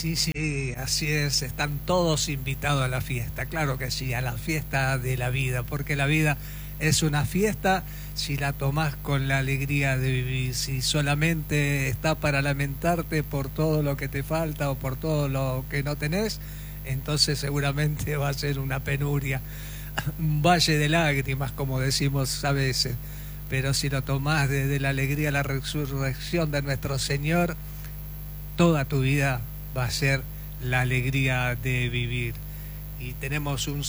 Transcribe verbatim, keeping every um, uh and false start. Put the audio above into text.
Sí, sí, así es, están todos invitados a la fiesta, claro que sí, a la fiesta de la vida, porque la vida es una fiesta si la tomás con la alegría de vivir, si solamente está para lamentarte por todo lo que te falta o por todo lo que no tenés, entonces seguramente va a ser una penuria, un valle de lágrimas, como decimos a veces, pero si lo tomás desde la alegría, la resurrección de nuestro Señor, toda tu vida va a ser la alegría de vivir. Y tenemos un